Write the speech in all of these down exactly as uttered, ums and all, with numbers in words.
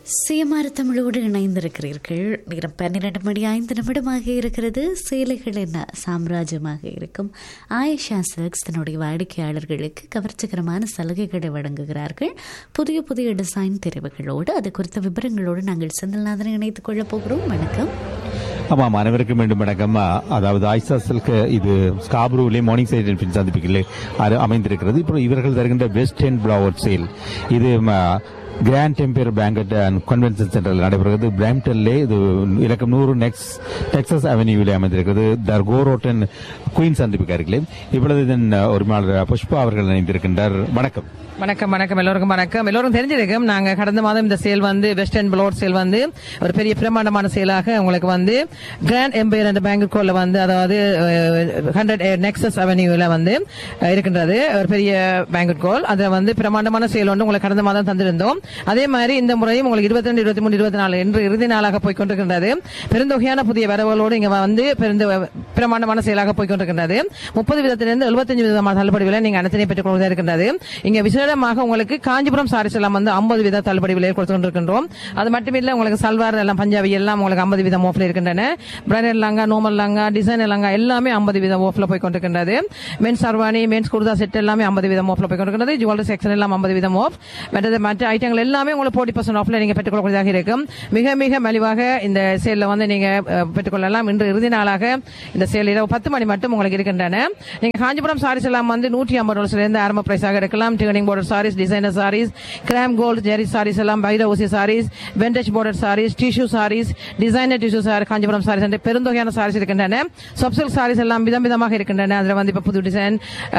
CMR தமிழோடு இணைந்திருக்கிறீர்கள். நேரம் பன்னிரண்டு மணி ஐந்து நிமிடமாக இருக்கிறது. சேலைகள் என்ன சாம்ராஜ்யமாக இருக்கும். ஆயிஷா சில்க்ஸ் தன்னுடைய வாடிக்கையாளர்களுக்கு கவர்ச்சிகரமான சலுகைகளை வழங்குகிறார்கள். புதிய புதிய டிசைன் தெரிவுகளோடு அது குறித்த விவரங்களோடு நாங்கள் செந்தில்நாதனை இணைத்துக் கொள்ளப் போகிறோம். வணக்கம். ஆமாம், அனைவருக்கும் மீண்டும் வணக்கம். அதாவது ஆயிஷா சில்க் இது ஸ்காப்ரூவிலே மார்னிங் சைட் அண்ட் சந்திப்புகளிலே அமைந்திருக்கிறது. இப்போ இவர்கள் தருகின்ற பெஸ்ட் அண்ட் பிளவர் சேல் இது grand empire banquet and convention சென்டரில் நடைபெறுகிறது. பிராம்டன்லே இது இலக்கம் நூறு நெக்ஸ் டெக்சஸ் அவென்யூவிலே அமைந்திருக்கிறது. தர்கோ ரோட்டன் குயின் சந்திப்புக்கு அருகிலே. இப்பொழுது இதன் உரிமையாளர் புஷ்பா அவர்கள் இணைந்திருக்கின்றார். வணக்கம். வணக்கம் வணக்கம் எல்லோருக்கும் வணக்கம். எல்லோரும் தெரிஞ்சிருக்கும், நாங்க கடந்த மாதம் இந்த சேல் வந்து வெஸ்ட் அண்ட் பிளோட் சேல் வந்து ஒரு பெரிய பிரமாண்டமான சேலாக உங்களுக்கு வந்து கிராண்ட் எம்பையர் அண்ட் பேங்கட் கோல்ல வந்து அதாவது ஹண்ட்ரட் நெக்ஸஸ் அவென்யூல வந்து இருக்கின்றது ஒரு பெரிய பேங்கட் கோல். அதை வந்து பிரமாண்டமான சேல் வந்து உங்களுக்கு கடந்த மாதம் தந்திருந்தோம். அதே மாதிரி இந்த முறையும் உங்களுக்கு இருபத்தி ரெண்டு இருபத்தி மூணு இருபத்தி நாலு என்று இறுதி நாளாக போய்கொண்டிருக்கின்றது. பெருந்தொகையான புதிய வரவுகளோடு இங்க வந்து பிரமாண்டமான செயலாக போய்கொண்டிருக்கின்றது. முப்பது வீதத்திலிருந்து எழுபத்தஞ்சு விதமான தள்ளுபடி விலை நீங்க அனைத்தையும் பெற்றுக் கொண்டு இருக்கின்றது. இங்க விசேடமாக உங்களுக்கு காஞ்சிபுரம் சாரீஸ் எல்லாம் வந்து ஐம்பது வீத தள்ளுபடி விலையை கொடுத்து கொண்டிருக்கின்றோம். அது மட்டுமில்ல உங்களுக்கு சல்வார் எல்லாம் பஞ்சாபி எல்லாம் உங்களுக்கு ஐம்பது வீதம் ஓஃப்ல இருக்கின்றன. பிராண்டட் லாங்கா, நோமல் லாங்கா, டிசைன் லாங்கா எல்லாமே ஐம்பது வீதம் ஓஃப்ல போய்கொண்டிருக்கின்றது. Men's sherwani, men's kurta set எல்லாமே ஐம்பது வீதம் ஓஃப்ல போய்கொண்டிருக்கின்றது. ஜுவல்லரி செக்ஷன் எல்லாம் ஐம்பது வீதம் ஓஃப். மற்ற ஐட்டங்கள் எல்லாமே உங்களுக்கு forty percent ஆஃப்ல நீங்க பெற்றுக்கொள்ளக்கூடியதாக இருக்கும். மிக மிக மலிவாக இந்த சேல்ல வந்து நீங்க பெற்றுக்கொள்ளலாம். இன்று இறுதி நாளாக இந்த சேல் இரவு பத்து மணி மட்டும் உங்களுக்கு இருக்கின்றன. நீங்க காஞ்சிபுரம் சாரீஸ் எல்லாம் வந்து நூற்றி ஐம்பது டாலர்ஸ்ல இருந்து ஆரம்ப பிரைஸாக எடுக்கலாம். Turning border saris, designer saris, gram gold ஜெரி சாரீஸ் எல்லாம், பைர ஊசி saris, vintage border saris, tissue saris, designer tissue sorry, Kanchipuram saris என்ற பெருந்தொகையான சாரீஸ் இருக்கின்றன. சப்சில்க் சாரீஸ் எல்லாம் விதம் விதமாக இருக்கின்றன. அதுல வந்து இப்ப புது டிசைன்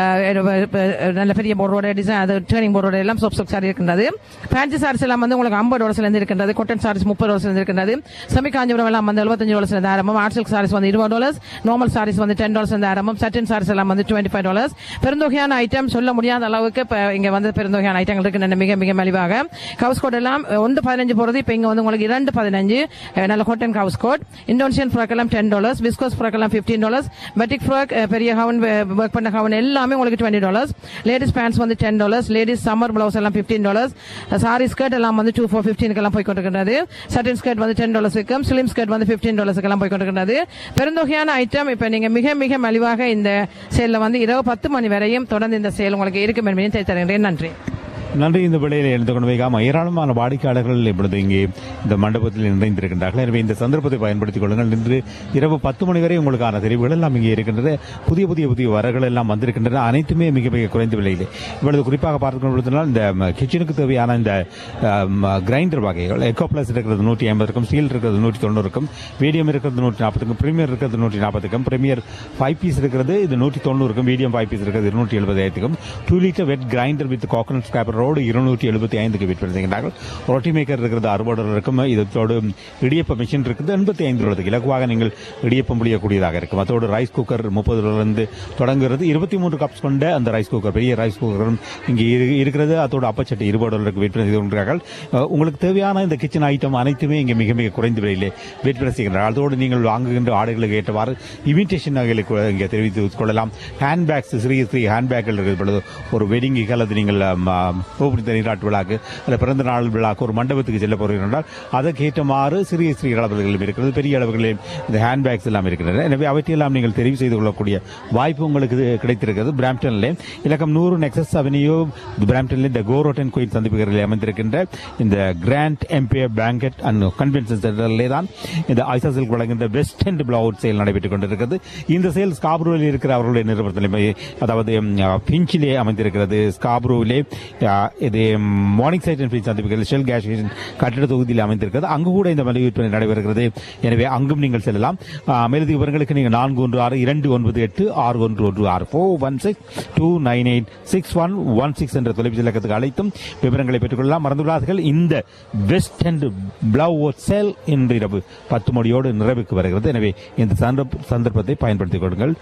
நல்ல பெரிய போர்டோட டிசைன், அது டர்னிங் போர்டோட எல்லாம் சப்சில்க் சாரி இருக்கின்றது. ஃபேன்சி சாரீஸ் எல்லாம் வந்து உங்களுக்கு ஐம்பது டாலர்ஸ்ல இருந்து இருக்கின்றது. காட்டன் சாரீஸ் முப்பது டாலர்ஸ்ல இருந்து இருக்கின்றது. செமி காஞ்சிபுரம் எல்லாம் வந்து எழுபத்தஞ்சு டாலர்ஸ்ல இருந்து ஆரம்பம். ஆர்ட் சில்க் சாரீஸ் வந்து இருபது டாலர்ஸ், நார்மல் சாரீஸ் வந்து டென் டாலர்ஸ் இருந்து ஆரம்பம். சட்டின் சாரீஸ் எல்லாம் வந்து டுவெண்ட்டி ஃபைவ் டாலர்ஸ். பெருந்தொகையான ஐட்டம் சொல்ல முடியாத அளவுக்கு இங்க வந்து பெருந்தொகையான ஐட்டங்கள் இருக்கின்றன மிக மிக மலிவாக. கவுஸ் கோட் எல்லாம் ஒன்று பதினஞ்சு போறது இப்ப இங்க வந்து உங்களுக்கு இரண்டு பதினஞ்சு நல்ல காட்டன் கவுஸ் கோட். இந்தோனேஷியன் ஃப்ராக் எல்லாம் டென் டாலர்ஸ், விஸ்கோஸ் ஃப்ராக் எல்லாம் பிப்டீன் டாலர்ஸ், பட்டிக் ஃப்ராக் பெரிய ஹவன் ஒர்க் பண்ண ஹவன் எல்லாமே உங்களுக்கு டுவெண்ட்டி டாலர்ஸ். லேடிஸ் பேண்ட்ஸ் வந்து ten dollars, ladies summer blouse எல்லாம் பிப்டீன் டாலர்ஸ். சாரி ஸ்கர்ட் எல்லாம் வந்து டூ ஃபோர் பிப்டீன் எல்லாம் போய்கொண்டிருக்கிறது. சட்டின் ஸ்கர்ட் வந்து டென் டாலர்ஸ் இருக்கும். ஸ்லிம் ஸ்கர்ட் வந்து பிப்டீன் டாலர்ஸ் எல்லாம் போய்கொண்டிருக்கிறது. பெருந்தொகையான ஐட்டம் இப்ப நீங்க மிக மிக மலிவாக இந்த சேல்ல வந்து இரவு பத்து மணி வரையும் தொடர்ந்து இந்த சேல் உங்களுக்கு இருக்கும் என்பதையும் தெரிவித்தருகிறேன். நன்றி. நன்றி. இந்த விலையில் எழுந்து கொண்டு வைக்காம ஏராளமான வாடிக்கையாளர்கள் இப்பொழுது இங்கே இந்த மண்டபத்தில் இணைந்திருக்கின்றார்கள். எனவே இந்த சந்தர்ப்பத்தை பயன்படுத்திக் கொள்ளுங்கள். இன்று இரவு பத்து மணி வரை உங்களுக்கான தெரிவுகள் எல்லாம் இங்கே இருக்கின்றது. புதிய புதிய புதிய வரகள் எல்லாம் வந்திருக்கின்றன. அனைத்துமே மிக மிக குறைந்த விலையில். இப்பொழுது குறிப்பாக பார்த்துக்கொண்டிருந்தால் இந்த கிச்சனுக்கு தேவையான இந்த கிரைண்டர் வகைகள் எக்கோ பிளஸ் இருக்கிறது நூற்றி ஐம்பதுக்கும், ஸ்டீல் இருக்கிறது நூற்றி தொண்ணூறுக்கும், மீடியம் இருக்கிறது நூற்றி நாற்பதுக்கும், பிரீமியர் இருக்கிறது நூற்றி நாற்பதுக்கும், பிரீமியர் ஃபைவ் பீஸ் இருக்கிறது இது நூற்றி தொண்ணூறுக்கும், மீடியம் ஃபைவ் பீஸ் இருக்கிறது இருநூற்றி எழுபது ஆயிரத்துக்கும், two litre wet grinder with coconut scraper இருநூற்றி எழுபத்தி ஐந்துக்கு விற்பனை செய்கிறார்கள். ரொட்டி மேக்கர் இருக்கிறது அறுபது டாலர் இருக்கும். இதோடு இடியப்ப மிஷின் இருக்குது எண்பத்தி ஐந்து டாலருக்கு இலகுவாக நீங்கள் இடியப்பம் முடியக்கூடியதாக இருக்கும். அதோடு ரைஸ் குக்கர் முப்பது டாலர்ந்து தொடங்குகிறது. இருபத்தி மூன்று கப்ஸ் கொண்ட அந்த ரைஸ் குக்கர், பெரிய ரைஸ் குக்கரும் இங்கே இருக்கிறது. அதோடு அப்பச்சட்டி இருபது டாலருக்கு விற்பனை செய்து கொண்டிருக்கிறார்கள். உங்களுக்கு தேவையான இந்த கிச்சன் ஐட்டம் அனைத்துமே இங்கே மிக மிக குறைந்த விலையிலே விற்பனை செய்கிறார்கள். அதோடு நீங்கள் வாங்குகின்ற ஆடைகளுக்கு ஏற்றவாறு இமிட்டேஷன் நகைகளை இங்கே தெரிவித்துக் கொள்ளலாம். ஹேண்ட்பேக்ஸ், சிறிய சிறிய ஹேண்ட்பேக்கள் இருக்கிறது. ஒரு வெட்டிங்கு அல்லது நீங்கள் நீராட்டு விழாக்கு அல்ல பிறந்த நாள் விழாக்கு ஒரு மண்டபத்துக்கு செல்ல போகிறீர்கள் அதற்கு ஏற்றமாறு சிறிய சிறிய அளவுகளிலும் இருக்கிறது, பெரிய அளவுகளிலும் இந்த ஹேண்ட்பேக்ஸ் எல்லாம் இருக்கின்றன. எனவே அவற்றையெல்லாம் நீங்கள் தெரிவு செய்து கொள்ளக்கூடிய வாய்ப்பு உங்களுக்கு கிடைத்திருக்கிறது. பிராம்டனிலே இலக்கம் நூறு நெக்ஸஸ் அவென்யூ பிராம்டனில் இந்த கோரோட்டன் கோயில் சந்திப்புகளில் அமைந்திருக்கின்ற இந்த grand empire banquet and convention சென்டரிலே தான் இந்த ஆயிஷா சில்க் வழங்குகின்ற வெஸ்ட் அண்ட் பிளவுட் சேல் நடைபெற்றுக் கொண்டிருக்கிறது. இந்த சேல் ஸ்காப்ரூவில் இருக்கிற அவர்களுடைய நிறுவனத்திலே அதாவது பிஞ்சிலே அமைந்திருக்கிறது. ஸ்காப்ரூவிலே இது மார்னிங் சைட் அண்ட் சந்திப்புகள் ஷெல் கேஸ் கட்டிட தொகுதியில் அமைந்திருக்கிறது. அங்கு கூட இந்த மலிவு விற்பனை நடைபெறுகிறது. எனவே அங்கும் நீங்கள் செல்லலாம். மேலதிக விவரங்களுக்கு நீங்கள் நான்கு ஒன்று ஆறு இரண்டு ஒன்பது எட்டு ஆறு ஒன்று ஒன்று ஆறு four one six two nine eight six one one six என்ற தொலைபேசி இலக்கத்துக்கு அழைத்தும் விவரங்களை பெற்றுக் கொள்ளலாம். மறந்துவிடாதீர்கள், இந்த வெஸ்ட் அண்ட் பிளவுட் சேல் இன்று இரவு பத்து மணியோடு நிறைவுக்கு வருகிறது. எனவே இந்த சந்தர்ப்பத்தை பயன்படுத்திக் கொள்ளுங்கள்.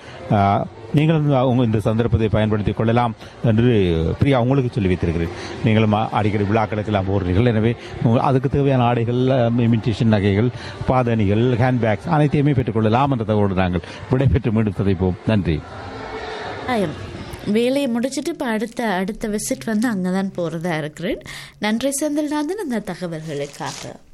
நீங்களும் இந்த சந்தர்ப்பத்தை பயன்படுத்திக் கொள்ளலாம் என்று பிரியா உங்களுக்கு சொல்லி வைத்திருக்கிறேன். நீங்களும் அடிக்கடி விழாக்களுக்கு எல்லாம் போடுறீர்கள். எனவே அதுக்கு தேவையான ஆடைகள், இமிட்டேஷன் நகைகள், பாதணிகள், ஹேண்ட்பேக்ஸ் அனைத்தையுமே பெற்றுக் கொள்ளலாம் என்ற தகவலோடு நாங்கள் விடைபெற்று மீண்டும் சந்திப்போம். நன்றி. வேலையை முடிச்சுட்டு இப்போ அடுத்த அடுத்த விசிட் வந்து அங்கே தான் போகிறதா இருக்கிறேன். நன்றி செந்தில்நாதன் அந்த தகவல்களுக்காக.